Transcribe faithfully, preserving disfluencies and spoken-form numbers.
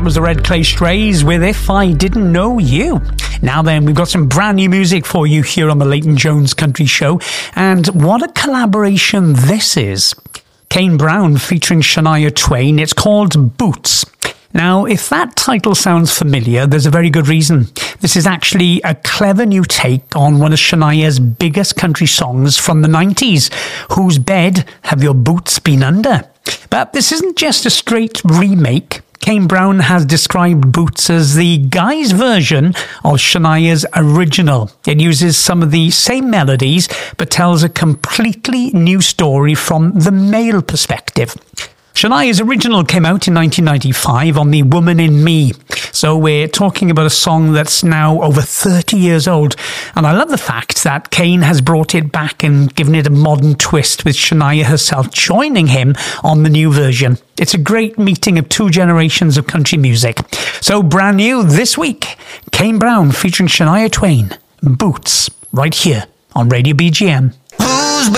was the Red Clay Strays with If I Didn't Know You. Now then, we've got some brand new music for you here on the Leighton Jones Country Show. And what a collaboration this is. Kane Brown featuring Shania Twain. It's called Boots. Now, if that title sounds familiar, there's a very good reason. This is actually a clever new take on one of Shania's biggest country songs from the nineties, Whose Bed Have Your Boots Been Under? But this isn't just a straight remake. Kane Brown has described Boots as the guy's version of Shania's original. It uses some of the same melodies, but tells a completely new story from the male perspective. Shania's original came out in nineteen ninety-five on The Woman in Me. So we're talking about a song that's now over thirty years old. And I love the fact that Kane has brought it back and given it a modern twist, with Shania herself joining him on the new version. It's a great meeting of two generations of country music. So brand new this week, Kane Brown featuring Shania Twain, Boots, right here on Radio B G M.